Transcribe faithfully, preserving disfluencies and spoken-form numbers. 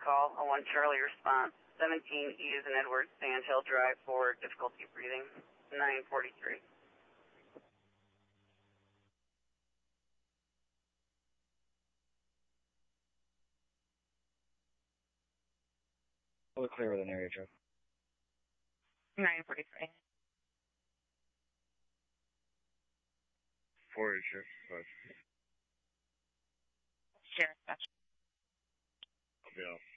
call, a one Charlie response. seventeen E is in Edwards, Sand Hill Drive for difficulty breathing, nine forty-three. We're clear with an area truck. nine forty-three. Four is shift, five. Sheriff, gotcha. I'll be off.